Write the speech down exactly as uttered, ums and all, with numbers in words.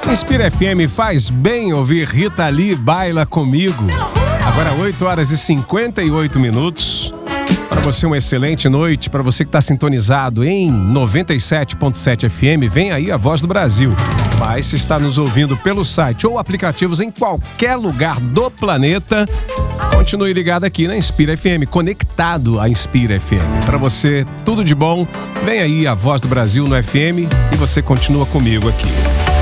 Inspira F M, faz bem ouvir Rita Lee, Baila Comigo. Agora oito horas e cinquenta e oito minutos. Para você uma excelente noite, para você que está sintonizado em noventa e sete ponto sete F M, vem aí a Voz do Brasil. Mas se está nos ouvindo pelo site ou aplicativos em qualquer lugar do planeta, continue ligado aqui na Inspira F M, conectado à Inspira F M. Para você, tudo de bom. Vem aí a Voz do Brasil no F M e você continua comigo aqui.